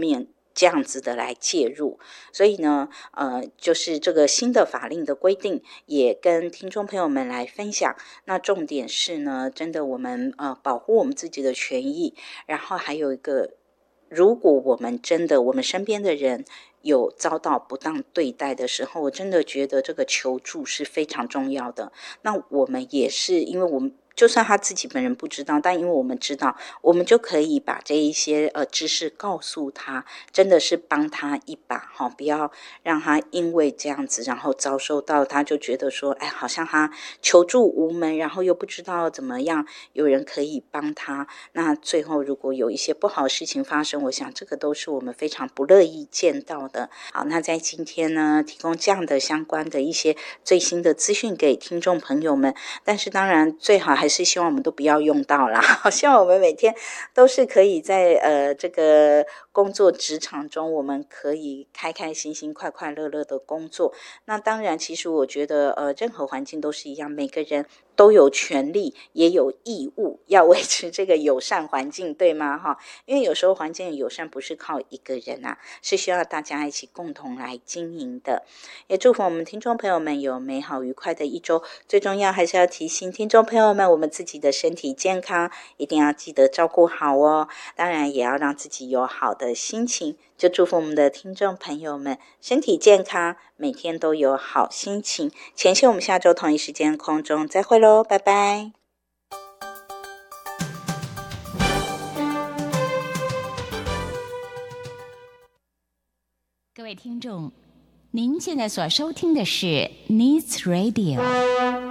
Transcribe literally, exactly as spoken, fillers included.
面这样子的来介入。所以呢呃，就是这个新的法令的规定也跟听众朋友们来分享。那重点是呢，真的我们呃保护我们自己的权益，然后还有一个，如果我们真的我们身边的人有遭到不当对待的时候，我真的觉得这个求助是非常重要的。那我们也是，因为我们就算他自己本人不知道，但因为我们知道，我们就可以把这一些呃知识告诉他，真的是帮他一把哈，不要让他因为这样子，然后遭受到他就觉得说，哎，好像他求助无门，然后又不知道怎么样有人可以帮他。那最后如果有一些不好的事情发生，我想这个都是我们非常不乐意见到的。好，那在今天呢，提供这样的相关的一些最新的资讯给听众朋友们，但是当然最好还是希望我们都不要用到啦，希望我们每天都是可以在呃这个工作职场中，我们可以开开心心快快乐乐的工作。那当然其实我觉得呃任何环境都是一样，每个人都有权利也有义务要维持这个友善环境，对吗？哈，因为有时候环境的友善不是靠一个人啊，是需要大家一起共同来经营的。也祝福我们听众朋友们有美好愉快的一周，最重要还是要提醒听众朋友们，我们自己的身体健康一定要记得照顾好哦，当然也要让自己有好的心情。就祝福我们的听众朋友们身体健康，每天都有好心情。前线我们下周同一时间空中再会咯，拜拜。 各位听众，您现在所收听的是 Needs Radio